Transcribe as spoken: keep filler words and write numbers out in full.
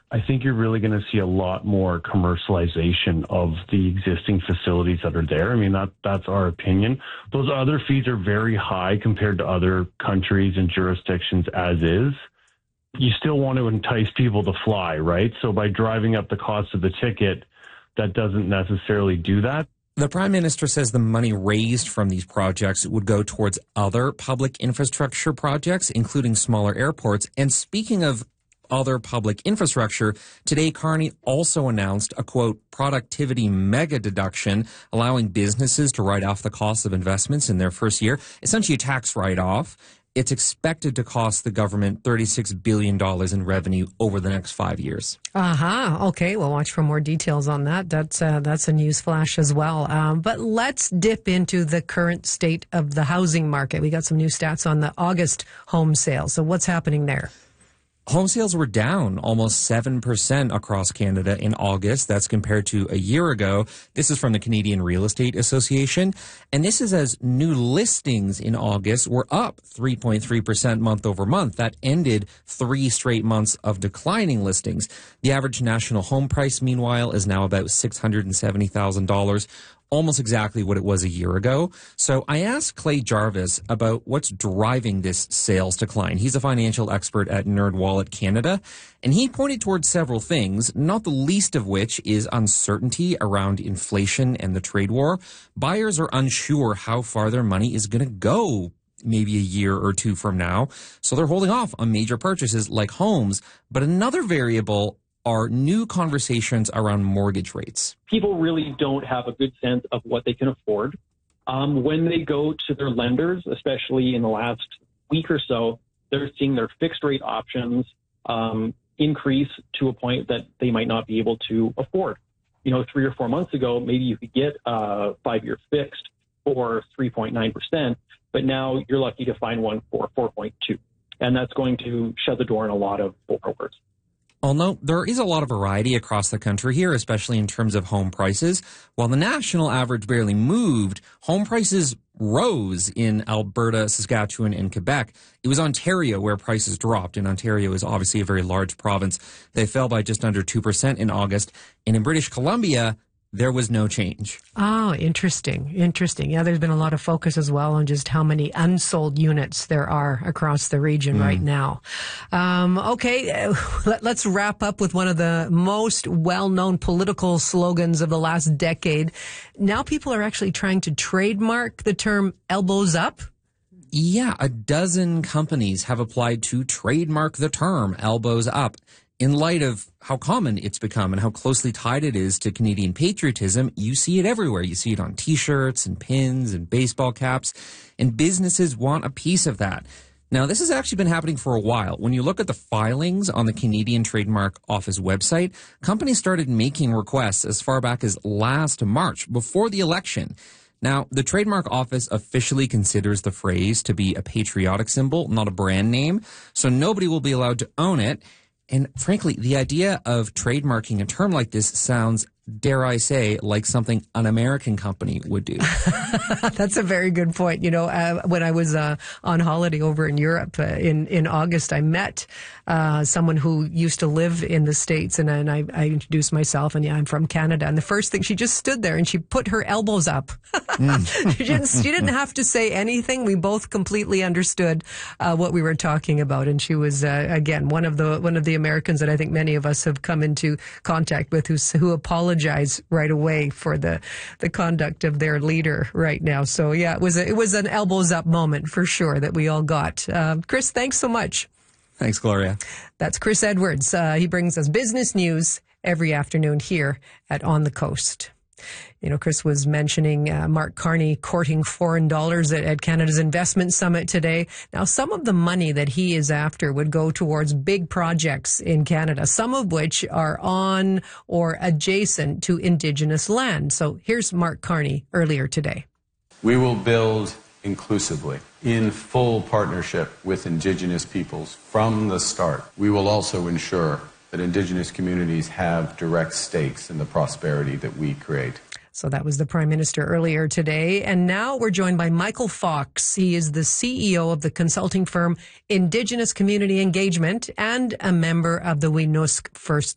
I think you're really going to see a lot more commercialization of the existing facilities that are there. I mean, that that's our opinion. Those other fees are very high compared to other countries and jurisdictions as is. You still want to entice people to fly, right? So by driving up the cost of the ticket, that doesn't necessarily do that. The Prime Minister says the money raised from these projects would go towards other public infrastructure projects, including smaller airports. And speaking of other public infrastructure, today Carney also announced a, quote, productivity mega deduction, allowing businesses to write off the cost of investments in their first year, essentially a tax write-off. It's expected to cost the government thirty-six billion dollars in revenue over the next five years. Uh-huh. Okay, we'll watch for more details on that. That's uh, that's a news flash as well. Um, but let's dip into the current state of the housing market. We got some new stats on the August home sales. So what's happening there? Home sales were down almost seven percent across Canada in August. That's compared to a year ago. This is from the Canadian Real Estate Association. And this is as new listings in August were up three point three percent month over month. That ended three straight months of declining listings. The average national home price, meanwhile, is now about six hundred seventy thousand dollars. Almost exactly what it was a year ago. So I asked Clay Jarvis about what's driving this sales decline. He's a financial expert at NerdWallet Canada, and he pointed towards several things, not the least of which is uncertainty around inflation and the trade war. Buyers are unsure how far their money is going to go maybe a year or two from now, so they're holding off on major purchases like homes. But another variable are new conversations around mortgage rates. People really don't have a good sense of what they can afford. Um, when they go to their lenders, especially in the last week or so, they're seeing their fixed rate options um, increase to a point that they might not be able to afford. You know, three or four months ago, maybe you could get a five-year fixed for three point nine percent, but now you're lucky to find one for four point two. And that's going to shut the door on a lot of borrowers. Although there is a lot of variety across the country here, especially in terms of home prices. While the national average barely moved, home prices rose in Alberta, Saskatchewan, and Quebec. It was Ontario where prices dropped, and Ontario is obviously a very large province. They fell by just under two percent in August. And in British Columbia, there was no change. Oh, interesting. Interesting. Yeah, there's been a lot of focus as well on just how many unsold units there are across the region mm. right now. Um, okay, let, let's wrap up with one of the most well-known political slogans of the last decade. Now people are actually trying to trademark the term elbows up. Yeah, a dozen companies have applied to trademark the term elbows up. In light of how common it's become and how closely tied it is to Canadian patriotism, you see it everywhere. You see it on T-shirts and pins and baseball caps, and businesses want a piece of that. Now, this has actually been happening for a while. When you look at the filings on the Canadian Trademark Office website, companies started making requests as far back as last March, before the election. Now, the Trademark Office officially considers the phrase to be a patriotic symbol, not a brand name, so nobody will be allowed to own it. And frankly, the idea of trademarking a term like this sounds, dare I say, like something an American company would do. That's a very good point. You know, uh, when I was uh, on holiday over in Europe uh, in, in August, I met uh, someone who used to live in the States, and, and I, I introduced myself, and yeah, I'm from Canada. And the first thing, she just stood there and she put her elbows up. mm. she, didn't, she didn't have to say anything. We both completely understood uh, what we were talking about. And she was, uh, again, one of the one of the Americans that I think many of us have come into contact with who, who apologized right away for the, the conduct of their leader right now. So, yeah, it was, a, it was an elbows up moment for sure that we all got. Uh, Chris, thanks so much. Thanks, Gloria. That's Chris Edwards. Uh, he brings us business news every afternoon here at On the Coast. You know, Chris was mentioning uh, Mark Carney courting foreign dollars at, at Canada's Investment Summit today. Now, some of the money that he is after would go towards big projects in Canada, some of which are on or adjacent to Indigenous land. So here's Mark Carney earlier today. We will build inclusively, in full partnership with Indigenous peoples from the start. We will also ensure that Indigenous communities have direct stakes in the prosperity that we create. So that was the Prime Minister earlier today. And now we're joined by Michael Fox. He is the C E O of the consulting firm Indigenous Community Engagement and a member of the Weenoosk First